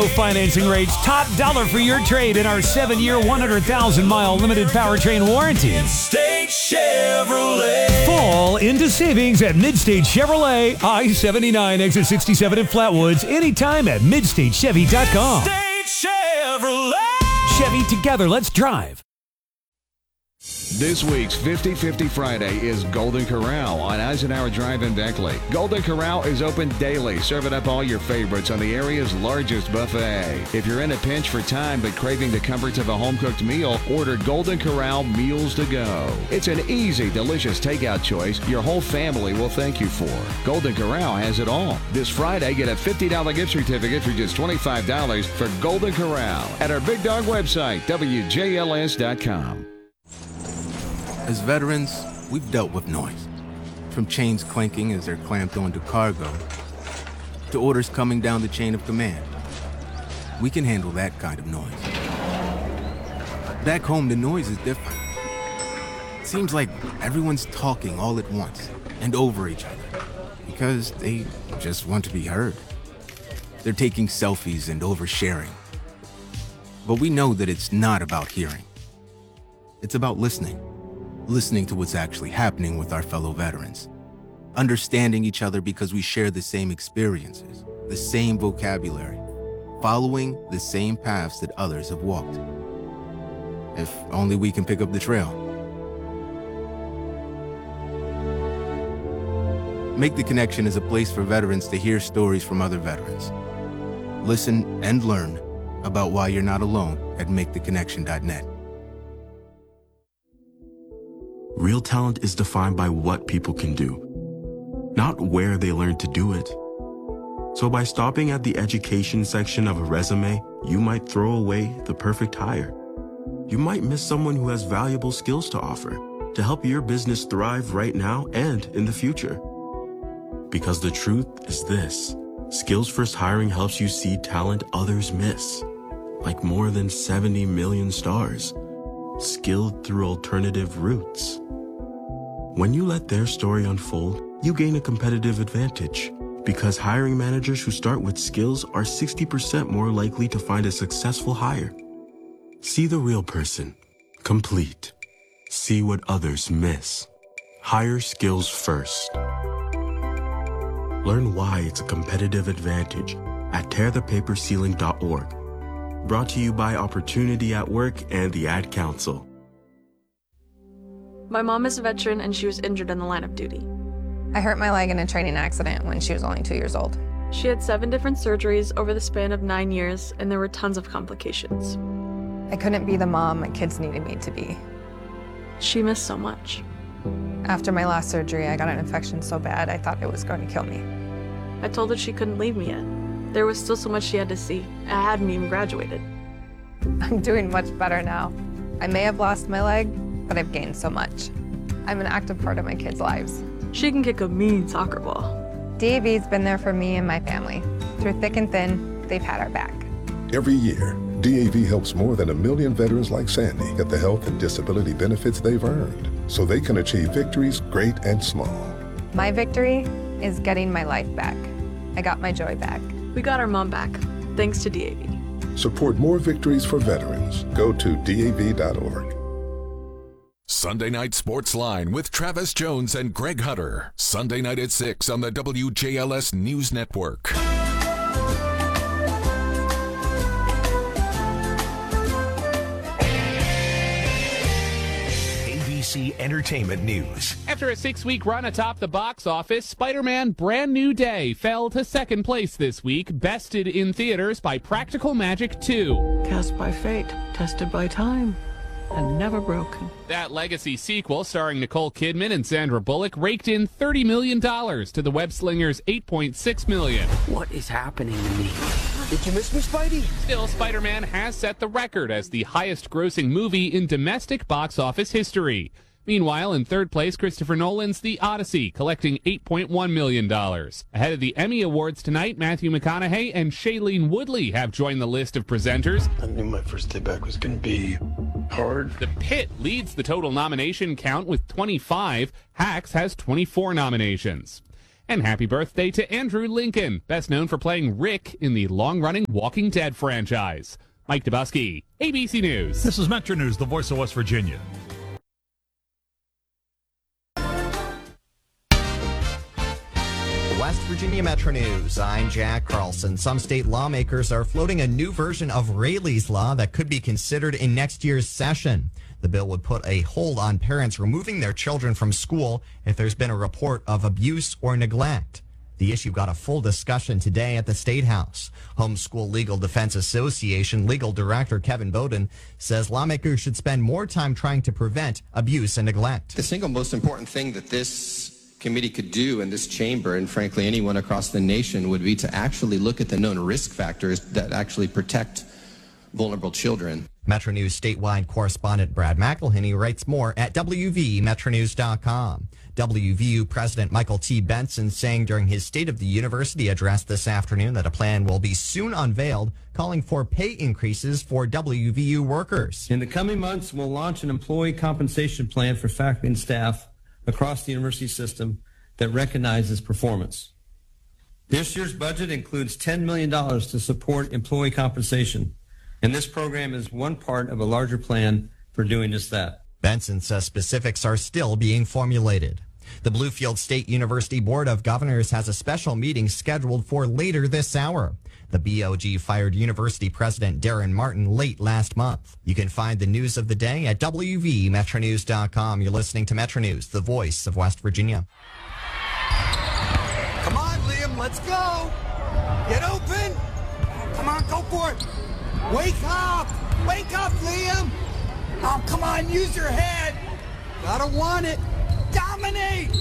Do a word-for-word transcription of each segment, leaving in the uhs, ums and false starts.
Financing rates, top dollar for your trade in our seven-year, one hundred thousand mile limited powertrain warranty. Midstate Chevrolet. Fall into savings at Midstate Chevrolet, I seventy-nine, exit sixty-seven in Flatwoods, anytime at midstate chevy dot com. Midstate Chevrolet. Chevy, together, let's drive. This week's fifty fifty Friday is Golden Corral on Eisenhower Drive in Beckley. Golden Corral is open daily, serving up all your favorites on the area's largest buffet. If you're in a pinch for time but craving the comforts of a home-cooked meal, order Golden Corral Meals to Go. It's an easy, delicious takeout choice your whole family will thank you for. Golden Corral has it all. This Friday, get a fifty dollars gift certificate for just twenty-five dollars for Golden Corral at our Big Dog website, W J L S dot com. As veterans, we've dealt with noise. From chains clanking as they're clamped onto cargo, to orders coming down the chain of command. We can handle that kind of noise. Back home, the noise is different. It seems like everyone's talking all at once and over each other because they just want to be heard. They're taking selfies and oversharing. But we know that it's not about hearing. It's about listening. Listening to what's actually happening with our fellow veterans. Understanding each other because we share the same experiences, the same vocabulary, following the same paths that others have walked. If only we can pick up the trail. Make the Connection is a place for veterans to hear stories from other veterans. Listen and learn about why you're not alone at make the connection dot net. Real talent is defined by what people can do, not where they learn to do it. So by stopping at the education section of a resume, you might throw away the perfect hire. You might miss someone who has valuable skills to offer to help your business thrive right now and in the future. Because the truth is this, Skills First Hiring helps you see talent others miss, like more than seventy million stars, skilled through alternative routes. When you let their story unfold, you gain a competitive advantage because hiring managers who start with skills are sixty percent more likely to find a successful hire. See the real person, complete. See what others miss. Hire skills first. Learn why it's a competitive advantage at tear the paper ceiling dot org. Brought to you by Opportunity at Work and the Ad Council. My mom is a veteran and she was injured in the line of duty. I hurt my leg in a training accident when she was only two years old. She had seven different surgeries over the span of nine years and there were tons of complications. I couldn't be the mom my kids needed me to be. She missed so much. After my last surgery, I got an infection so bad I thought it was going to kill me. I told her she couldn't leave me yet. There was still so much she had to see. I hadn't even graduated. I'm doing much better now. I may have lost my leg, but I've gained so much. I'm an active part of my kids' lives. She can kick a mean soccer ball. D A V's been there for me and my family. Through thick and thin, they've had our back. Every year, D A V helps more than a million veterans like Sandy get the health and disability benefits they've earned so they can achieve victories great and small. My victory is getting my life back. I got my joy back. We got our mom back, thanks to D A V. Support more victories for veterans. Go to D A V dot org. Sunday Night Sports Line with Travis Jones and Greg Hutter. Sunday night at six on the W J L S News Network. A B C Entertainment News. After a six-week run atop the box office, Spider-Man Brand New Day fell to second place this week, bested in theaters by Practical Magic two. Cast by fate, tested by time, and never broken. That legacy sequel, starring Nicole Kidman and Sandra Bullock, raked in thirty million dollars to the web-slinger's eight point six million dollars. What is happening to me? Did you miss me, Spidey? Still, Spider-Man has set the record as the highest-grossing movie in domestic box office history. Meanwhile, in third place, Christopher Nolan's The Odyssey, collecting eight point one million dollars. Ahead of the Emmy Awards tonight, Matthew McConaughey and Shailene Woodley have joined the list of presenters. I knew my first day back was going to be hard. The Pit leads the total nomination count with twenty-five. Hacks has twenty-four nominations. And happy birthday to Andrew Lincoln, best known for playing Rick in the long-running Walking Dead franchise. Mike Dubusky, A B C News. This is Metro News, the voice of West Virginia. West Virginia Metro News, I'm Jack Carlson. Some state lawmakers are floating a new version of Rayleigh's Law that could be considered in next year's session. The bill would put a hold on parents removing their children from school if there's been a report of abuse or neglect. The issue got a full discussion today at the State House. Homeschool Legal Defense Association Legal Director Kevin Bowden says lawmakers should spend more time trying to prevent abuse and neglect. The single most important thing that this committee could do in this chamber, and frankly anyone across the nation, would be to actually look at the known risk factors that actually protect vulnerable children. Metro News statewide correspondent Brad McElhinney writes more at W V metro news dot com. W V U President Michael T. Benson saying during his State of the University address this afternoon that a plan will be soon unveiled calling for pay increases for W V U workers. In the coming months, we'll launch an employee compensation plan for faculty and staff across the university system that recognizes performance. This year's budget includes ten million dollars to support employee compensation, and this program is one part of a larger plan for doing just that. Benson says specifics are still being formulated. The Bluefield State University Board of Governors has a special meeting scheduled for later this hour. The B O G fired university president Darren Martin late last month. You can find the news of the day at W V metro news dot com. You're listening to Metro News, the voice of West Virginia. Come on, Liam, let's go. Get open. Come on, go for it. Wake up. Wake up, Liam. Oh, come on, use your head. Gotta want it. Dominate.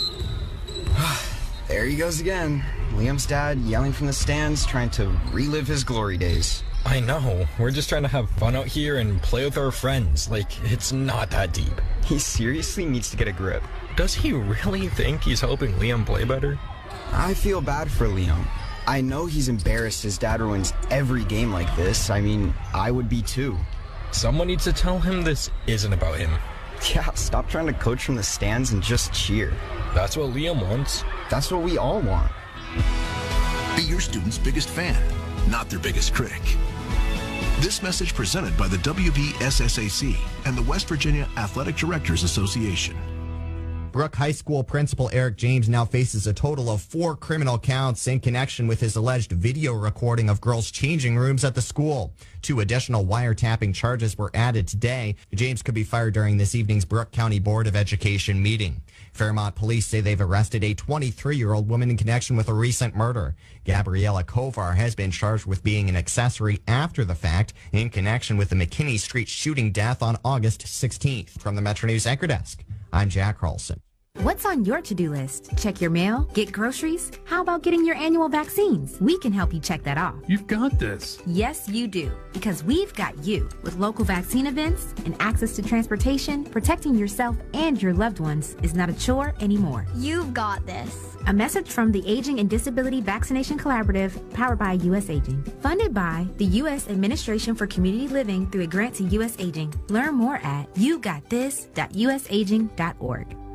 There he goes again. Liam's dad yelling from the stands, trying to relive his glory days. I know. We're just trying to have fun out here and play with our friends. Like, it's not that deep. He seriously needs to get a grip. Does he really think he's helping Liam play better? I feel bad for Liam. I know he's embarrassed his dad ruins every game like this. I mean, I would be too. Someone needs to tell him this isn't about him. Yeah, stop trying to coach from the stands and just cheer. That's what Liam wants. That's what we all want. Be your student's biggest fan, not their biggest critic. This message presented by the W V S S A C and the West Virginia Athletic Directors Association. Brooke High School principal Eric James now faces a total of four criminal counts in connection with his alleged video recording of girls' changing rooms at the school. Two additional wiretapping charges were added today. James could be fired during this evening's Brooke County Board of Education meeting. Fairmont police say they've arrested a twenty-three-year-old woman in connection with a recent murder. Gabriella Kovar has been charged with being an accessory after the fact in connection with the McKinney Street shooting death on August sixteenth. From the Metro News Anchor Desk, I'm Jack Carlson. What's on your to-do list? Check your mail? Get groceries? How about getting your annual vaccines? We can help you check that off. You've got this. Yes, you do. Because we've got you. With local vaccine events and access to transportation, protecting yourself and your loved ones is not a chore anymore. You've got this. A message from the Aging and Disability Vaccination Collaborative, powered by U S Aging. Funded by the U S Administration for Community Living through a grant to U S Aging. Learn more at you got this dot u s aging dot org.